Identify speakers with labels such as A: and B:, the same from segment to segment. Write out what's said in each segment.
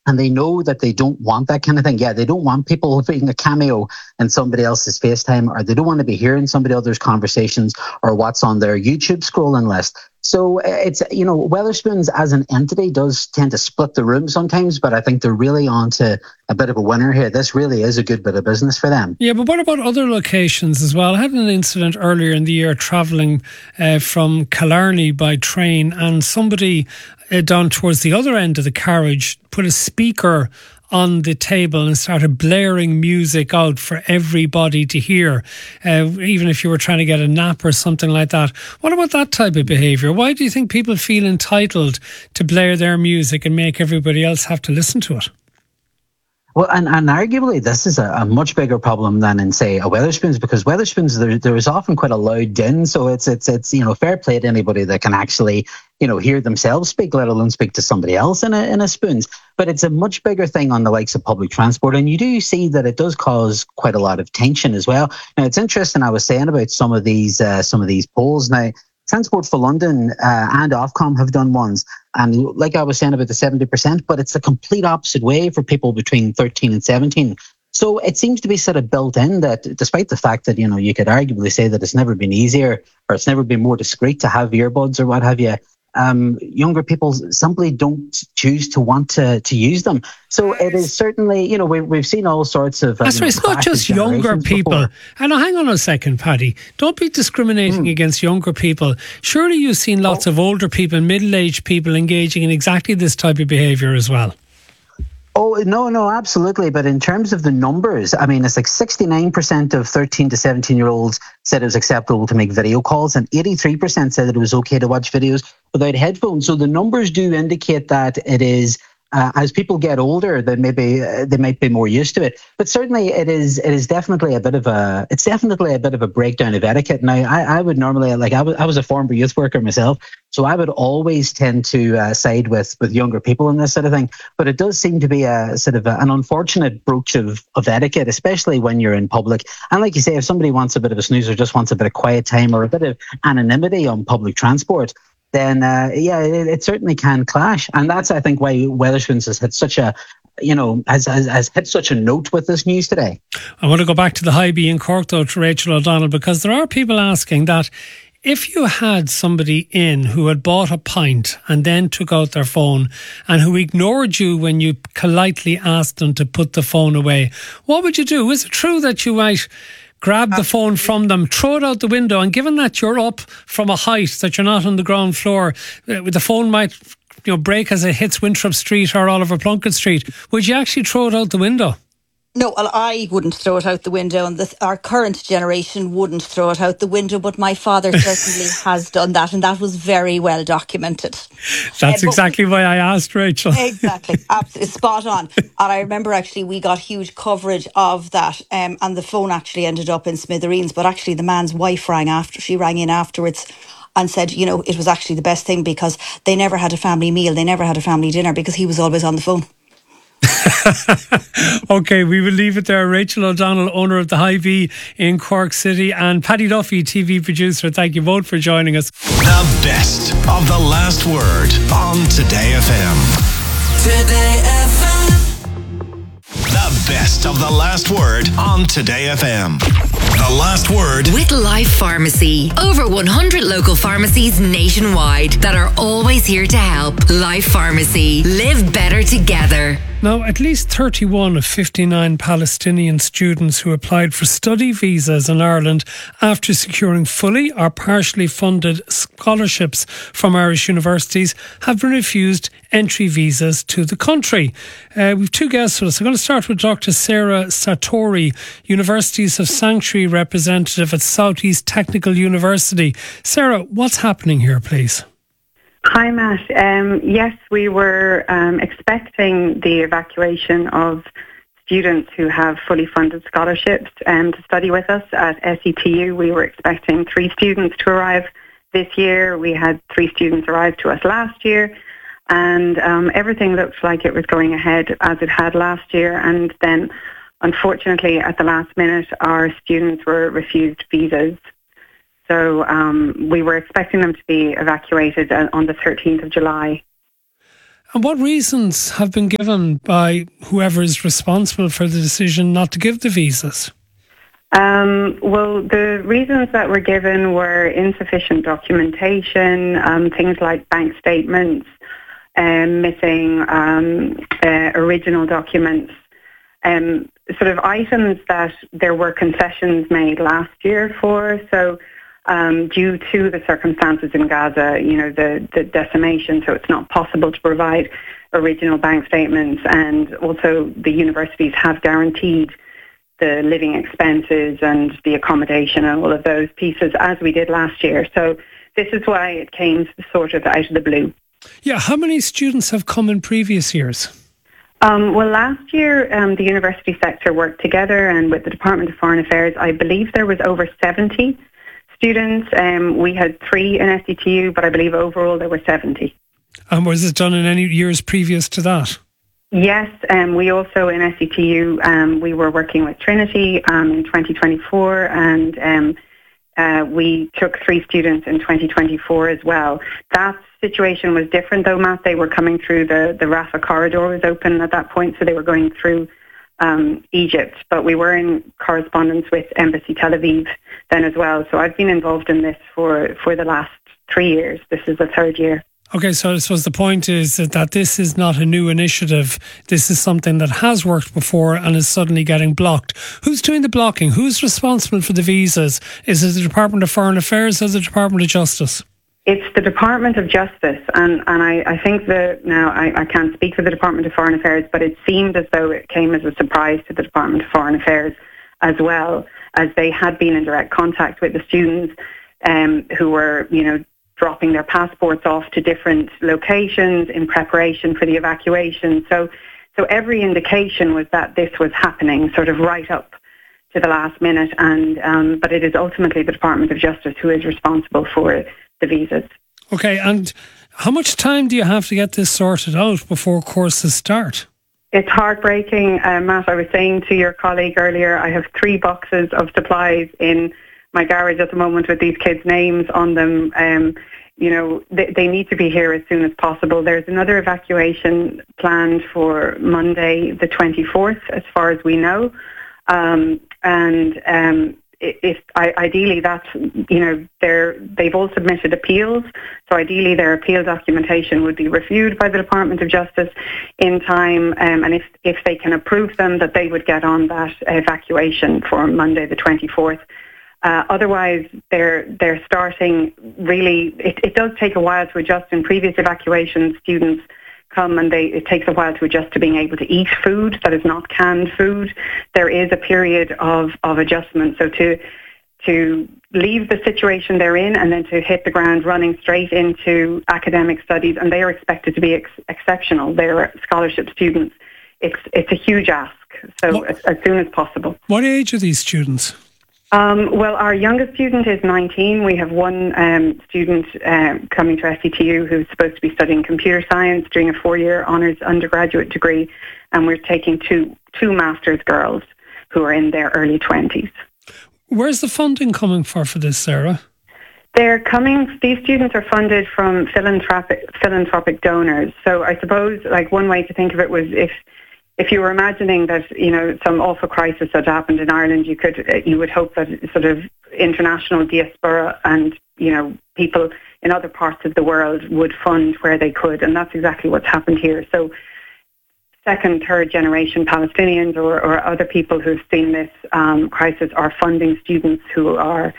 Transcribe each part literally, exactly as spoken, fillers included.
A: and they know that they don't want that kind of thing. Yeah, they don't want people being a cameo in somebody else's FaceTime, or they don't want to be hearing somebody else's conversations or what's on their YouTube scrolling list. So it's, you know, Wetherspoons as an entity does tend to split the room sometimes, but I think they're really on to a bit of a winner here. This really is a good bit of business for them.
B: Yeah, but what about other locations as well? I had an incident earlier in the year travelling uh, from Killarney by train, and somebody uh, down towards the other end of the carriage put a speaker on the table and started blaring music out for everybody to hear, uh, even if you were trying to get a nap or something like that. What about that type of behaviour? Why do you think people feel entitled to blare their music and make everybody else have to listen to it?
A: Well, and, and arguably this is a, a much bigger problem than in, say, a Wetherspoons, because Wetherspoons, there, there is often quite a loud din. So it's, it's, it's, you know, fair play to anybody that can actually, you know, hear themselves speak, let alone speak to somebody else in a, in a Spoons. But it's a much bigger thing on the likes of public transport. And you do see that it does cause quite a lot of tension as well. Now, it's interesting, I was saying about some of these, uh, some of these polls. Now, Transport for London uh, and Ofcom have done ones. And like I was saying about the seventy percent, but it's the complete opposite way for people between thirteen and seventeen. So it seems to be sort of built in that, despite the fact that, you know, you could arguably say that it's never been easier or it's never been more discreet to have earbuds or what have you, um, younger people simply don't choose to want to, to use them. So it is certainly, you know, we, we've seen all sorts of... Uh,
B: That's right, it's not just younger people. Before. And now, hang on a second, Paddy. Don't be discriminating mm. against younger people. Surely you've seen lots oh. of older people, middle-aged people engaging in exactly this type of behaviour as well.
A: Oh, no, no, absolutely. But in terms of the numbers, I mean, it's like sixty-nine percent of thirteen to seventeen-year-olds said it was acceptable to make video calls, and eighty-three percent said that it was okay to watch videos without headphones. So the numbers do indicate that it is, uh, as people get older, they maybe uh, they might be more used to it. But certainly, it is it is definitely a bit of a it's definitely a bit of a breakdown of etiquette. Now, I, I would normally like I was I was a former youth worker myself. So I would always tend to uh, side with, with younger people in this sort of thing. But it does seem to be a sort of a, an unfortunate broach of, of etiquette, especially when you're in public. And like you say, if somebody wants a bit of a snooze or just wants a bit of quiet time or a bit of anonymity on public transport, then uh, yeah, it, it certainly can clash. And that's, I think, why Wetherspoons has had such a, you know, has, has, has hit such a note with this news today.
B: I want to go back to the High B in Cork, though, to Rachel O'Donnell, because there are people asking that if you had somebody in who had bought a pint and then took out their phone and who ignored you when you politely asked them to put the phone away, what would you do? Is it true that you might grab the phone from them, throw it out the window, and given that you're up from a height, that you're not on the ground floor, the phone might, you know, break as it hits Winthrop Street or Oliver Plunkett Street, would you actually throw it out the window?
C: No, well, I wouldn't throw it out the window, and the, our current generation wouldn't throw it out the window, but my father certainly has done that, and that was very well documented.
B: That's uh, exactly
C: we,
B: why I asked Rachel.
C: Exactly, absolutely, spot on. And I remember actually we got huge coverage of that, um, and the phone actually ended up in smithereens, but actually the man's wife rang after, she rang in afterwards and said, you know, it was actually the best thing because they never had a family meal, they never had a family dinner because he was always on the phone.
B: Okay, we will leave it there. Rachel O'Donnell, owner of the High V in Cork City, and Paddy Duffy, T V producer. Thank you both for joining us.
D: The best of the last word on Today F M.
E: Today F M.
D: The best of the last word on Today F M. The last word
F: with Life Pharmacy. Over one hundred local pharmacies nationwide that are always here to help. Life Pharmacy. Live better together.
B: Now, at least thirty-one of fifty-nine Palestinian students who applied for study visas in Ireland after securing fully or partially funded scholarships from Irish universities have been refused entry visas to the country. Uh, we've two guests with us. I'm going to start with Doctor Sarah Sartori, Universities of Sanctuary representative at Southeast Technical University. Sarah, what's happening here, please?
G: Hi, Matt. Um, yes, we were um, expecting the evacuation of students who have fully funded scholarships um, to study with us at S E T U. We were expecting three students to arrive this year. We had three students arrive to us last year, and um, everything looked like it was going ahead as it had last year. And then, unfortunately, at the last minute, our students were refused visas. So um, we were expecting them to be evacuated on the thirteenth of July.
B: And what reasons have been given by whoever is responsible for the decision not to give the visas?
G: Um, well, the reasons that were given were insufficient documentation, um, things like bank statements, um, missing um, uh, original documents, um, sort of items that there were concessions made last year for. So um, due to the circumstances in Gaza, you know, the, the decimation, so it's not possible to provide original bank statements. And also the universities have guaranteed the living expenses and the accommodation and all of those pieces as we did last year. So this is why it came sort of out of the blue.
B: Yeah, how many students have come in previous years?
G: Um, well, last year um, the university sector worked together, and with the Department of Foreign Affairs, I believe there was over seventy students. Um, we had three in S E T U, but I believe overall there were seventy.
B: And was it done in any years previous to that?
G: Yes, um, we also in S E T U, um, we were working with Trinity um, in twenty twenty-four, and um, uh, we took three students in twenty twenty-four as well. That situation was different though, Matt. They were coming through the, the Rafah corridor was open at that point, so they were going through um, Egypt. But we were in correspondence with Embassy Tel Aviv then as well. So I've been involved in this for, for the last three years. This is the third year.
B: Okay, so I suppose the point is that, that this is not a new initiative. This is something that has worked before and is suddenly getting blocked. Who's doing the blocking? Who's responsible for the visas? Is it the Department of Foreign Affairs or the Department of Justice?
G: It's the Department of Justice, and, and I, I think that, now I, I can't speak for the Department of Foreign Affairs, but it seemed as though it came as a surprise to the Department of Foreign Affairs as well, as they had been in direct contact with the students um, who were, you know, dropping their passports off to different locations in preparation for the evacuation. So, so every indication was that this was happening, sort of right up to the last minute, and um, but it is ultimately the Department of Justice who is responsible for the visas.
B: Okay, and how much time do you have to get this sorted out before courses start?
G: It's heartbreaking, uh, Matt. I was saying to your colleague earlier, I have three boxes of supplies in my garage at the moment with these kids' names on them. Um, you know, they, they need to be here as soon as possible. There's another evacuation planned for Monday, the twenty-fourth, as far as we know. Um, and um, if I, ideally that's, you know, they're, they've all submitted appeals. So ideally their appeal documentation would be reviewed by the Department of Justice in time. Um, and if, if they can approve them, that they would get on that evacuation for Monday the twenty-fourth. Uh, otherwise, they're they're starting really. It, it does take a while to adjust. In previous evacuations, students come and they it takes a while to adjust to being able to eat food that is not canned food. There is a period of, of adjustment. So to to leave the situation they're in and then to hit the ground running straight into academic studies, and they are expected to be ex- exceptional. They're scholarship students. It's it's a huge ask. So as, as soon as possible.
B: What age are these students?
G: Um, well, our youngest student is nineteen. We have one um, student um, coming to S E T U who's supposed to be studying computer science, doing a four-year honours undergraduate degree, and we're taking two two masters girls who are in their early twenties.
B: Where's the funding coming for for this, Sarah?
G: They're coming. These students are funded from philanthropic philanthropic donors. So I suppose, like, one way to think of it was if. If you were imagining that, you know, some awful crisis had happened in Ireland, you could, you would hope that sort of international diaspora and, you know, people in other parts of the world would fund where they could, and that's exactly what's happened here. So, second, third generation Palestinians or, or other people who've seen this um, crisis are funding students who are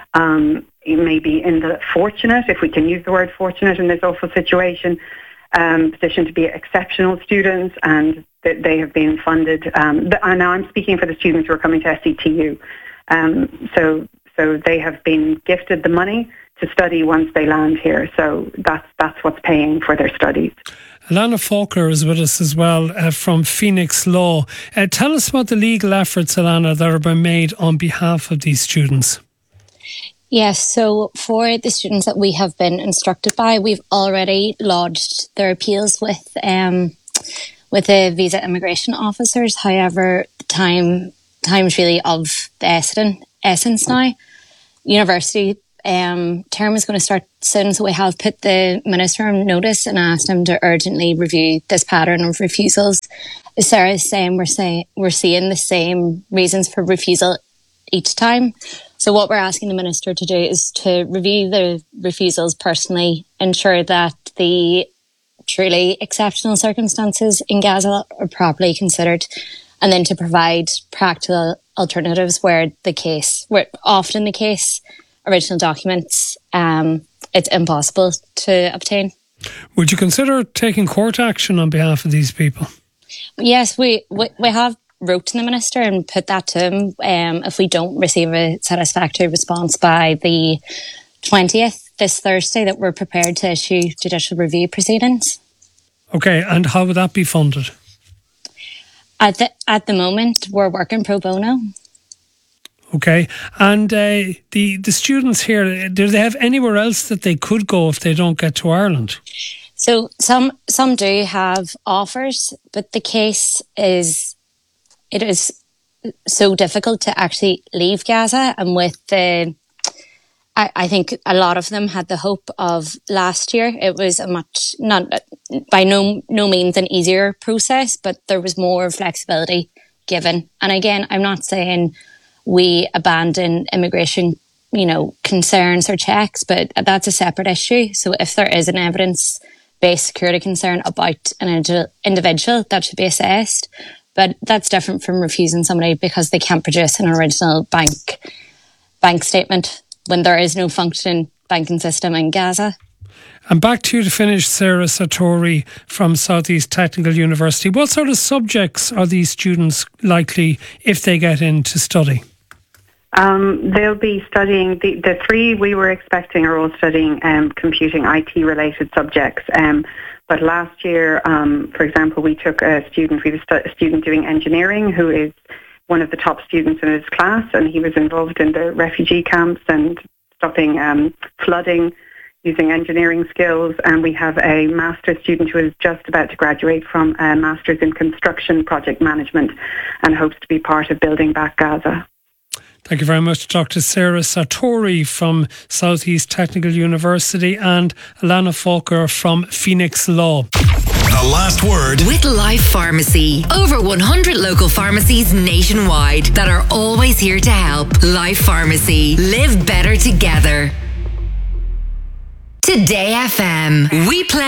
G: um, maybe in the fortunate, if we can use the word fortunate in this awful situation, um, position to be exceptional students, and that they have been funded. Um, and now I'm speaking for the students who are coming to S E T U. Um, so, so they have been gifted the money to study once they land here. So that's that's what's paying for their studies.
B: Alana Faulkner is with us as well uh, from Phoenix Law. Uh, tell us about the legal efforts, Alana, that are being made on behalf of these students.
E: Yes, so for the students that we have been instructed by, we've already lodged their appeals with um, with the visa immigration officers. However, the time time's really of the essence, essence now. University um, term is going to start soon, so we have put the Minister on notice and asked him to urgently review this pattern of refusals. As Sarah is saying, we're, say, we're seeing the same reasons for refusal each time. So what we're asking the Minister to do is to review the refusals personally, ensure that the truly exceptional circumstances in Gaza are properly considered, and then to provide practical alternatives where the case, where often the case, original documents, um, it's impossible to obtain.
B: Would you consider taking court action on behalf of these people?
E: Yes, we, we, we have wrote to the Minister and put that to him. Um, if we don't receive a satisfactory response by the twentieth, this Thursday, that we're prepared to issue judicial review proceedings.
B: Okay, and how would that be funded?
E: At the at the moment, we're working pro bono.
B: Okay, and uh, the the students here, do they have anywhere else that they could go if they don't get to Ireland?
E: So some some do have offers, but the case is it is so difficult to actually leave Gaza, and with the. I, I think a lot of them had the hope of last year. It was a much, not by no no means an easier process, but there was more flexibility given. And again, I'm not saying we abandon immigration, you know, concerns or checks, but that's a separate issue. So if there is an evidence-based security concern about an individual, that should be assessed. But that's different from refusing somebody because they can't produce an original bank bank statement when there is no functioning banking system in Gaza.
B: And back to you to finish, Sarah Sartori from Southeast Technical University. What sort of subjects are these students likely, if they get in, to study?
G: Um, they'll be studying, the, the three we were expecting are all studying um, computing I T related subjects. Um, but last year, um, for example, we took a student, we had a student doing engineering who is one of the top students in his class, and he was involved in the refugee camps and stopping um, flooding using engineering skills. And we have a master's student who is just about to graduate from a master's in construction project management and hopes to be part of building back Gaza.
B: Thank you very much, Doctor Sarah Sartori from Southeast Technical University and Alana Falker from Phoenix Law.
D: The last word
F: with Life Pharmacy. Over one hundred local pharmacies nationwide that are always here to help. Life Pharmacy. Live better together. Today F M. We play